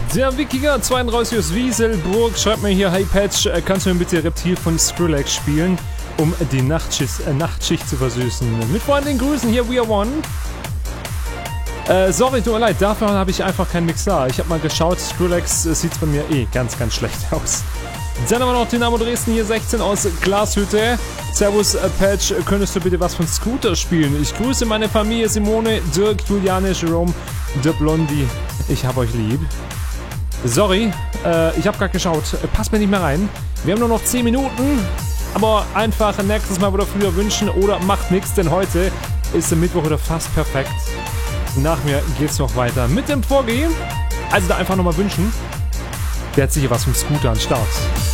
Der Wikinger 32 aus Wieselburg schreibt mir hier: Hey Patch, kannst du mir bitte Reptil von Skrillex spielen, um die Nachtschicht zu versüßen? Mit freundlichen Grüßen, hier We Are One. Sorry, tut mir leid, dafür habe ich einfach keinen Mix da. Ich habe mal geschaut, Skrillex sieht bei mir ganz, ganz schlecht aus. Dann haben wir noch Dynamo Dresden hier 16 aus Glashütte. Servus Patch, könntest du bitte was von Scooter spielen? Ich grüße meine Familie Simone, Dirk, Juliane, Jerome, der Blondie. Ich hab euch lieb. Sorry, ich habe gerade geschaut, passt mir nicht mehr rein. Wir haben nur noch 10 Minuten, aber einfach nächstes Mal wieder früher wünschen oder macht nichts, denn heute ist der Mittwoch wieder fast perfekt. Nach mir geht's noch weiter mit dem Vorgehen. Also da einfach nochmal wünschen. Der hat sicher was vom Scooter an Start.